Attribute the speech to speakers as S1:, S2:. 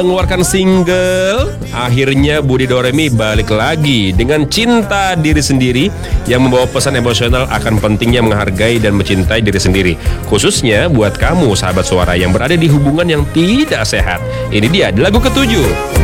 S1: mengeluarkan single, akhirnya Budi Doremi balik lagi dengan Cinta Diri Sendiri yang membawa pesan emosional akan pentingnya menghargai dan mencintai diri sendiri. Khususnya buat kamu sahabat suara yang berada di hubungan yang tidak sehat. Ini dia di lagu ketujuh.